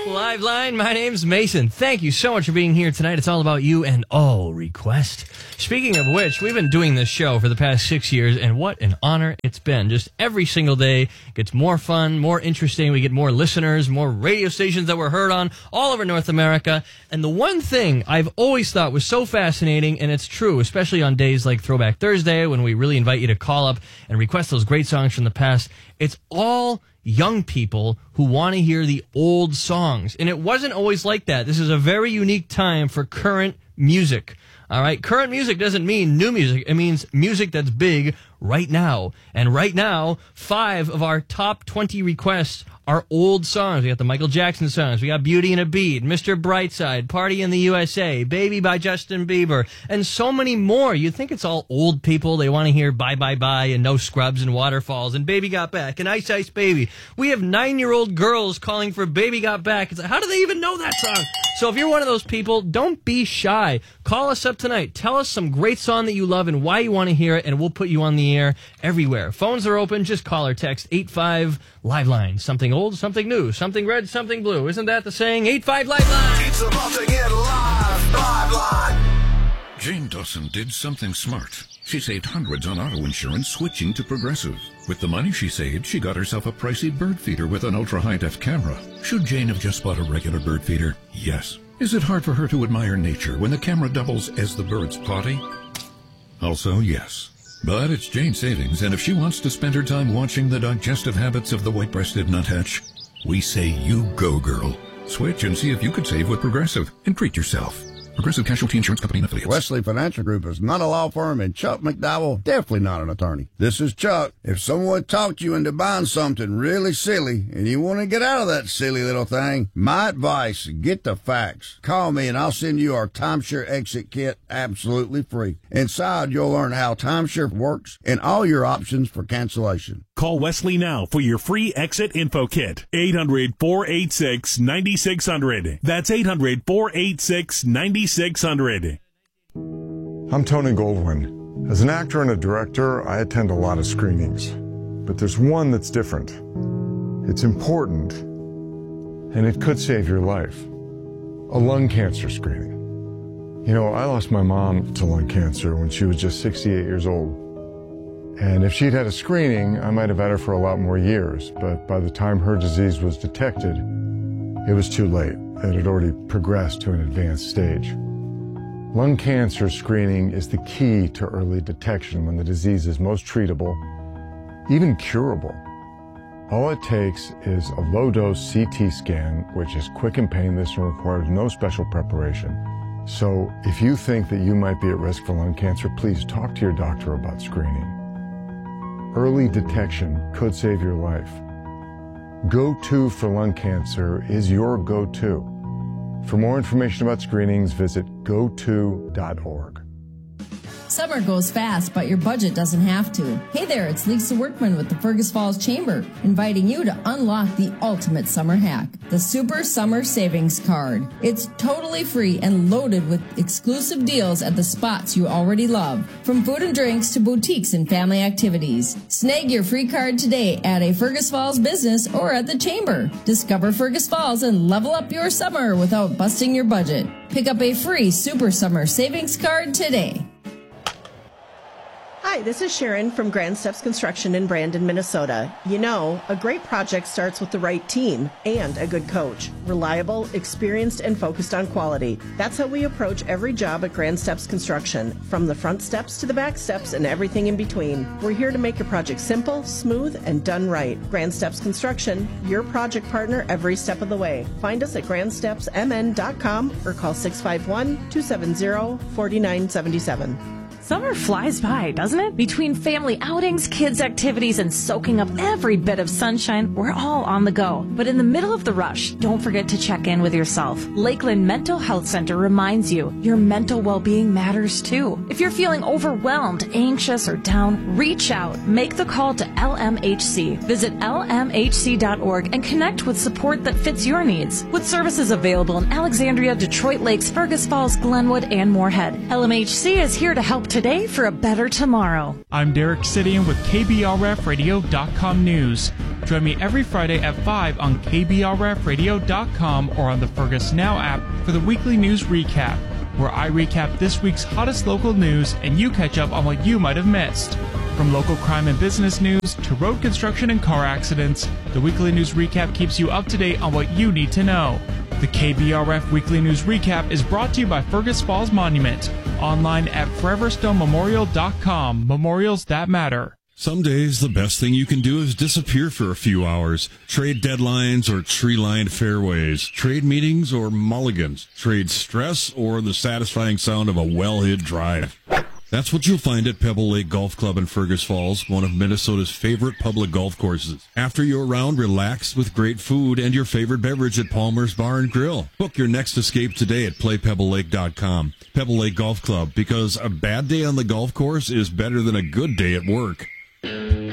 Liveline, my name's Mason. Thank you so much for being here tonight. It's all about you and all request. Speaking of which, we've been doing this show for the past 6 years, and what an honor it's been. Just every single day gets more fun, more interesting. We get more listeners, more radio stations that we're heard on all over North America. And the one thing I've always thought was so fascinating, and it's true, especially on days like Throwback Thursday when we really invite you to call up and request those great songs from the past, it's all young people who want to hear the old songs. And it wasn't always like that. This is a very unique time for current music. All right? Current music doesn't mean new music. It means music that's big right now. And right now, 5 of our top 20 requests are old songs. We got the Michael Jackson songs. We got Beauty and a Beat, Mr. Brightside, Party in the USA, Baby by Justin Bieber, and so many more. You'd think it's all old people. They want to hear Bye Bye Bye and No Scrubs and Waterfalls and Baby Got Back and Ice Ice Baby. We have 9-year-old girls calling for Baby Got Back. It's like, how do they even know that song? So if you're one of those people, don't be shy. Call us up tonight. Tell us some great song that you love and why you want to hear it, and we'll put you on the air everywhere. Phones are open. Just call or text 85-LIVELINE. Something old, something new, something red, something blue. Isn't that the saying? 85-LIVELINE. It's about to get live. Jane Dawson did something smart. She saved hundreds on auto insurance switching to Progressive. With the money she saved, she got herself a pricey bird feeder with an ultra-high-def camera. Should Jane have just bought a regular bird feeder? Yes. Is it hard for her to admire nature when the camera doubles as the bird's potty? Also, yes. But it's Jane's savings, and if she wants to spend her time watching the digestive habits of the white-breasted nuthatch, we say you go, girl. Switch and see if you could save with Progressive and treat yourself. Progressive Casualty Insurance Company and Affiliates. Wesley Financial Group is not a law firm, and Chuck McDowell definitely not an attorney. This is Chuck. If someone talked you into buying something really silly and you want to get out of that silly little thing, my advice, get the facts. Call me and I'll send you our timeshare exit kit absolutely free. Inside, you'll learn how timeshare works and all your options for cancellation. Call Wesley now for your free exit info kit. 800-486-9600. That's 800-486-9600. I'm Tony Goldwyn. As an actor and a director, I attend a lot of screenings. But there's one that's different. It's important, and it could save your life. A lung cancer screening. You know, I lost my mom to lung cancer when she was just 68 years old. And if she'd had a screening, I might have had her for a lot more years. But by the time her disease was detected, it was too late. It had already progressed to an advanced stage. Lung cancer screening is the key to early detection when the disease is most treatable, even curable. All it takes is a low-dose CT scan, which is quick and painless and requires no special preparation. So if you think that you might be at risk for lung cancer, please talk to your doctor about screening. Early detection could save your life. Go-To for lung cancer is your go-to. For more information about screenings, visit goto.org. Summer goes fast, but your budget doesn't have to. Hey there, it's Lisa Workman with the Fergus Falls Chamber, inviting you to unlock the ultimate summer hack, the Super Summer Savings Card. It's totally free and loaded with exclusive deals at the spots you already love, from food and drinks to boutiques and family activities. Snag your free card today at a Fergus Falls business or at the Chamber. Discover Fergus Falls and level up your summer without busting your budget. Pick up a free Super Summer Savings Card today. Hi, this is Sharon from Grand Steps Construction in Brandon, Minnesota. You know, a great project starts with the right team and a good coach. Reliable, experienced, and focused on quality. That's how we approach every job at Grand Steps Construction, from the front steps to the back steps and everything in between. We're here to make your project simple, smooth, and done right. Grand Steps Construction, your project partner every step of the way. Find us at grandstepsmn.com or call 651-270-4977. Summer flies by, doesn't it? Between family outings, kids' activities, and soaking up every bit of sunshine, we're all on the go. But in the middle of the rush, don't forget to check in with yourself. Lakeland Mental Health Center reminds you your mental well-being matters too. If you're feeling overwhelmed, anxious, or down, reach out. Make the call to LMHC. Visit lmhc.org and connect with support that fits your needs. With services available in Alexandria, Detroit Lakes, Fergus Falls, Glenwood, and Moorhead, LMHC is here to help today for a better tomorrow. I'm Derek Sidian with KBRFradio.com News. Join me every Friday at 5 on KBRFradio.com or on the Fergus Now app for the weekly news recap, where I recap this week's hottest local news and you catch up on what you might have missed. From local crime and business news to road construction and car accidents, the weekly news recap keeps you up to date on what you need to know. The KBRF Weekly News Recap is brought to you by Fergus Falls Monument, online at foreverstonmemorial.com. Memorials that matter. Some days, the best thing you can do is disappear for a few hours. Trade deadlines or tree-lined fairways. Trade meetings or mulligans. Trade stress or the satisfying sound of a well-hit drive. That's what you'll find at Pebble Lake Golf Club in Fergus Falls, one of Minnesota's favorite public golf courses. After your round, relax with great food and your favorite beverage at Palmer's Bar and Grill. Book your next escape today at playpebblelake.com. Pebble Lake Golf Club, because a bad day on the golf course is better than a good day at work.